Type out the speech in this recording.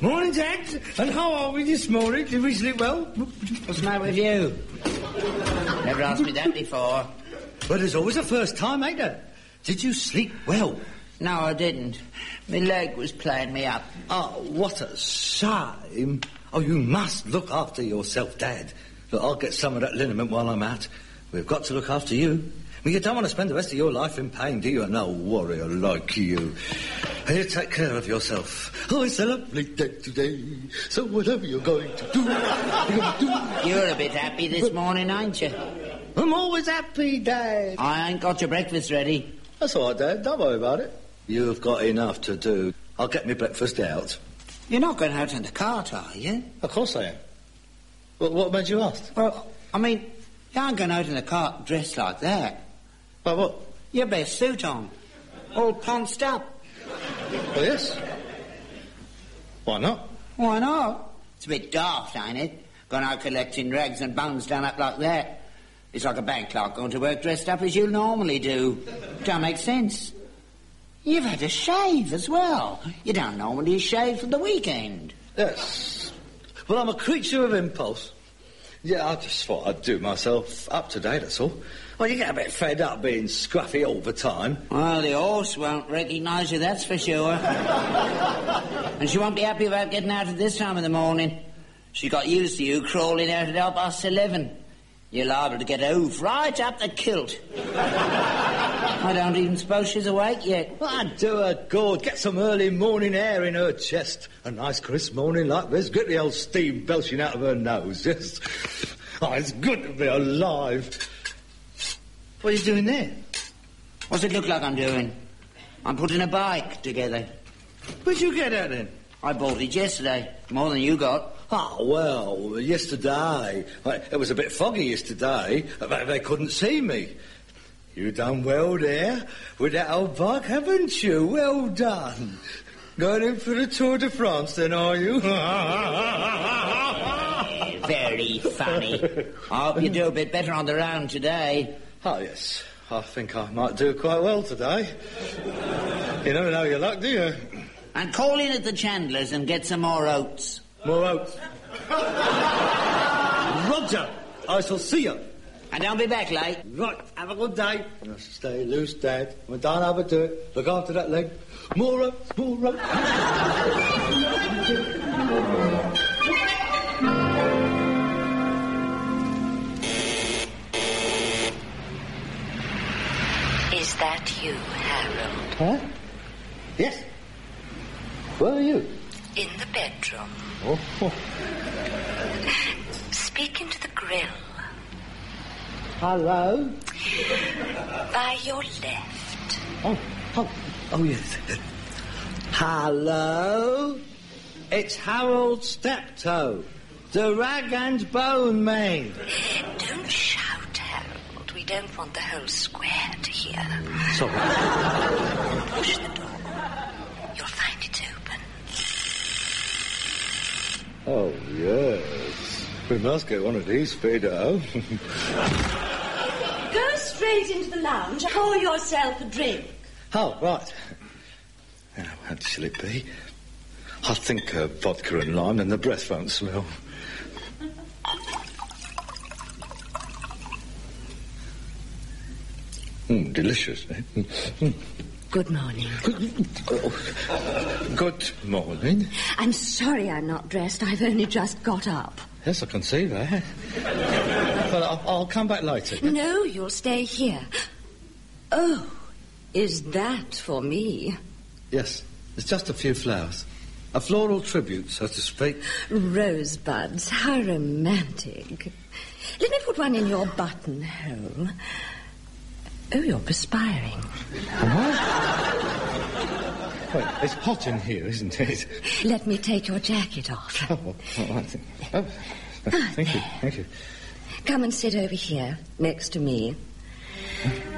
Morning, Dad. And how are we this morning? Did we sleep well? What's the matter with you? Never asked me that before. But there's always a first time, ain't there? Did you sleep well? No, I didn't. My leg was playing me up. Oh, what a shame. Oh, you must look after yourself, Dad. Look, I'll get some of that liniment while I'm out. We've got to look after you. I mean, you don't want to spend the rest of your life in pain, do you? No warrior like you. And you take care of yourself. Oh, it's a lovely day today. So whatever you're going to do, you're going to do. You're a bit happy this morning, aren't you? I'm always happy, Dad. I ain't got your breakfast ready. That's all right, Dad. Don't worry about it. You've got enough to do. I'll get me breakfast out. You're not going out in the cart, are you? Of course I am. What made you ask? Well, I mean, you aren't going out in the cart dressed like that. Well, what? Your best suit on. All ponced up. Well, yes. Why not? Why not? It's a bit daft, ain't it? Gone out collecting rags and bones done up like that. It's like a bank clerk going to work dressed up as you normally do. Don't make sense. You've had a shave as well. You don't normally shave for the weekend. Yes. Well, I'm a creature of impulse. Yeah, I just thought I'd do myself up to date, that's all. Well, you get a bit fed up being scruffy all the time. Well, the horse won't recognise you, that's for sure. And she won't be happy about getting out at this time of the morning. She got used to you crawling out at 11:30. You're liable to get a hoof right up the kilt. I don't even suppose she's awake yet. Well, I'd do her good. Get some early morning air in her chest. A nice crisp morning like this. Get the old steam belching out of her nose, yes. Oh, it's good to be alive. What are you doing there? What's it look like I'm doing? I'm putting a bike together. Where'd you get that in? I bought it yesterday. More than you got. Oh, well, yesterday. It was a bit foggy yesterday. They couldn't see me. You done well there with that old bike, haven't you? Well done. Going in for the Tour de France, then, are you? Very funny. I hope you do a bit better on the round today. Oh, yes. I think I might do quite well today. You never know your luck, do you? And call in at the Chandlers and get some more oats. More oats. Roger, I shall see you. And don't be back late. Right, have a good day. Stay loose, Dad. Don't overdo it. Look after that leg. More oats, more oats. Is that you, Harold? Huh? Yes. Where are you? In the bedroom. Oh. Speak into the grill. Hello? By your left. Oh, yes. Hello? It's Harold Steptoe, the rag and bone man. Don't shout, Harold. We don't want the whole square to hear. Sorry. Push the door. You'll find it's open. Oh, yes. We must get one of these fed out. Go straight into the lounge. Pour yourself a drink. Oh, right. Now, how shall it be? I think vodka and lime, and the breath won't smell. Delicious, eh? Good morning. Good morning. I'm sorry I'm not dressed. I've only just got up. Yes, I can see that. But I'll come back later. No, you'll stay here. Oh, is that for me? Yes, it's just a few flowers. A floral tribute, so to speak. Rosebuds, how romantic. Let me put one in your buttonhole. Oh, you're perspiring. What? Wait, it's hot in here, isn't it? Let me take your jacket off. Oh, thank you, thank you. Come and sit over here, next to me.